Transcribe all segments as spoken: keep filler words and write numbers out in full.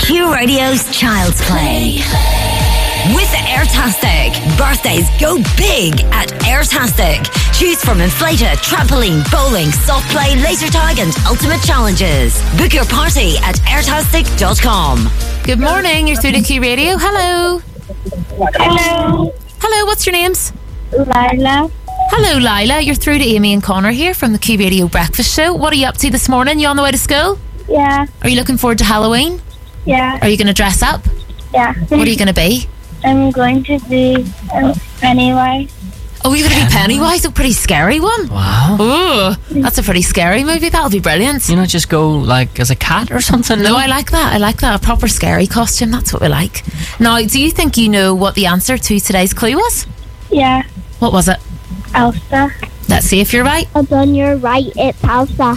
Q Radio's Child's Play. With Airtastic, birthdays go big at Airtastic. Choose from inflator, trampoline, bowling, soft play, laser tag and ultimate challenges. Book your party at airtastic dot com. Good morning, you're through to Q Radio. Hello. Hello. Hello, what's your names? Lila. Hello, Lila. You're through to Amy and Connor here from the Q Radio Breakfast Show. What are you up to this morning? You on the way to school? Yeah. Are you looking forward to Halloween? Yeah. Are you going to dress up? Yeah. What are you going to be? I'm going to be um, Pennywise. Oh, you're going to be Pennywise? A pretty scary one. Wow. Ooh, that's a pretty scary movie. That'll be brilliant. You know, just go like as a cat or something. No, I like that. I like that. A proper scary costume. That's what we like. Now, do you think you know what the answer to today's clue was? Yeah. What was it? Elsa. Let's see if you're right. Well done, you're right. It's Elsa.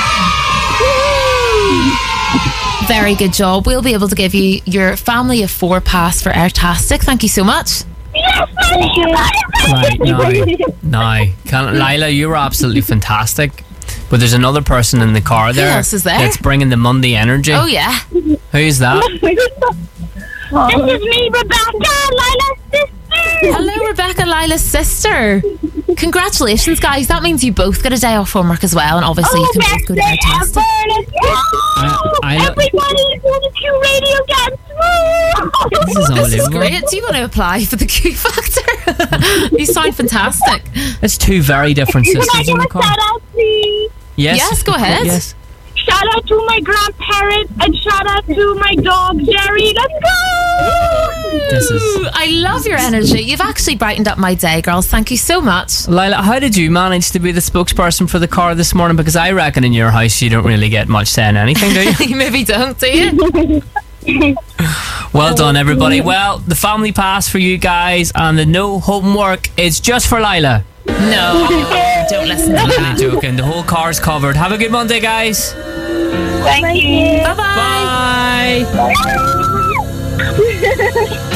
Very good job. We'll be able to give you your family of four pass for Airtastic. Thank you so much. Yes, thank you. Right, now, now, can, Lila, you were absolutely fantastic. But there's another person in the car there. Who else is there? That's bringing the Monday energy. Oh, yeah. Who's that? This is me, Rebecca, Lila's sister. Hello, Rebecca, Lila's sister. Congratulations, guys. That means you both get a day off from work as well, and obviously Oh, you can both go to best day Airtastic. ever. Let's go. I- I- Everybody go to Q Radio Dance. This is This is unbelievable. great. Do you want to apply for the Q Factor? You sound fantastic. It's two very different Can I systems give in the a car. shout out, please? Yes. Yes, go ahead. Yes. Shout out to my grandparents and shout out to my dog, Jerry. Let's go! This is... Ooh, I love your energy. You've actually brightened up my day, girls. Thank you so much. Lila, how did you manage to be the spokesperson for the car this morning? Because I reckon in your house you don't really get much saying anything, do you? You maybe don't, do you? Well done, everybody. Well, the family pass for you guys and the no homework is just for Lila. No, don't listen to I'm that. only joking. The whole car's covered. Have a good Monday, guys. Thank you. Bye-bye. Bye. Bye.